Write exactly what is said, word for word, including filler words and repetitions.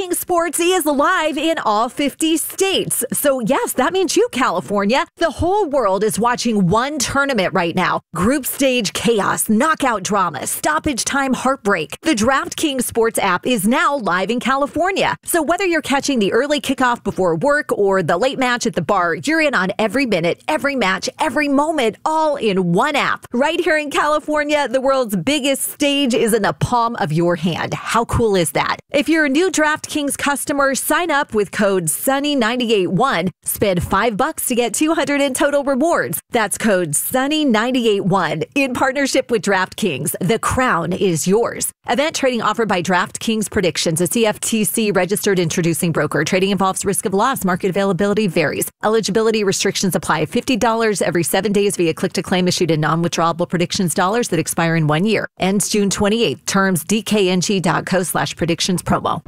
King Sports is live in all fifty states. So yes, that means you, California. The whole world is watching one tournament right now. Group stage chaos, knockout drama, stoppage time heartbreak. The DraftKings Sports app is now live in California. So whether you're catching the early kickoff before work or the late match at the bar, you're in on every minute, every match, every moment, all in one app. Right here in California, the world's biggest stage is in the palm of your hand. How cool is that? If you're a new DraftKings customer, sign up with code Sunny nine eight one. Spend five bucks to get two hundred in total rewards. That's code Sunny nine eight one. In partnership with DraftKings, the crown is yours. Event trading offered by DraftKings Predictions, a C F T C registered introducing broker. Trading involves risk of loss. Market availability varies. Eligibility restrictions apply. fifty dollars every seven days via click-to-claim issued in non-withdrawable predictions dollars that expire in one year. Ends June twenty-eighth. Terms D K N G dot co slash predictions promo.